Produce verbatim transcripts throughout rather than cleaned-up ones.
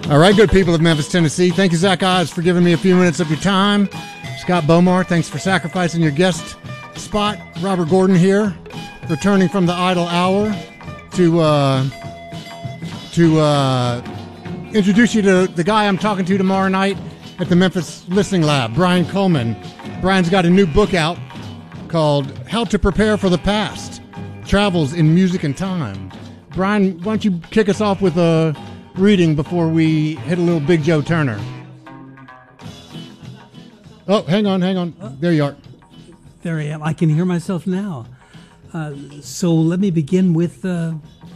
All right, good people of Memphis, Tennessee. Thank you, Zach Oz, for giving me a few minutes of your time. Scott Bomar, thanks for sacrificing your guest spot. Robert Gordon here, returning from the idle hour to uh, to uh, introduce you to the guy I'm talking to tomorrow night at the Memphis Listening Lab, Brian Coleman. Brian's got a new book out called How to Prepare for the Past, Travels in Music and Time. Brian, why don't you kick us off with a reading before we hit a little Big Joe Turner. Oh, hang on, hang on. There you are. There I am. I can hear myself now. Uh, so let me begin with uh,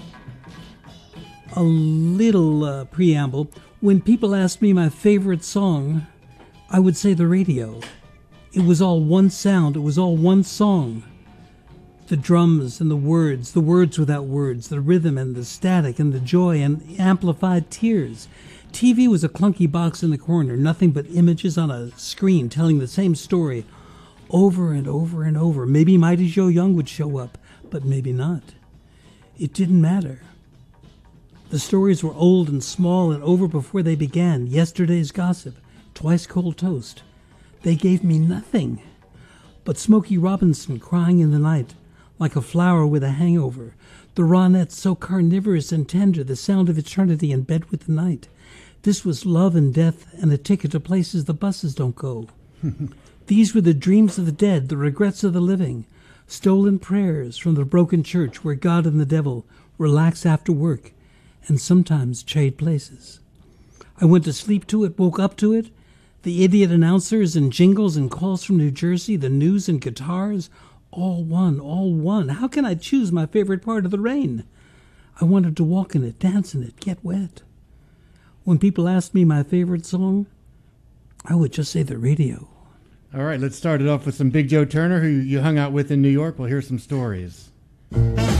a little uh, preamble. When people asked me my favorite song, I would say the radio. It was all one sound. It was all one song. The drums and the words, the words without words, the rhythm and the static and the joy and amplified tears. T V was a clunky box in the corner, nothing but images on a screen telling the same story over and over and over. Maybe Mighty Joe Young would show up, but maybe not. It didn't matter. The stories were old and small and over before they began. Yesterday's gossip, twice cold toast. They gave me nothing but Smokey Robinson crying in the night, like a flower with a hangover, the Ronettes so carnivorous and tender, the sound of eternity in bed with the night. This was love and death and a ticket to places the buses don't go. These were the dreams of the dead, the regrets of the living, stolen prayers from the broken church where God and the devil relax after work and sometimes trade places. I went to sleep to it, woke up to it, the idiot announcers and jingles and calls from New Jersey, the news and guitars, all one, all one. How can I choose my favorite part of the rain? I wanted to walk in it, dance in it, get wet. When people asked me my favorite song, I would just say the radio. All right, let's start it off with some Big Joe Turner, who you hung out with in New York. We'll hear some stories.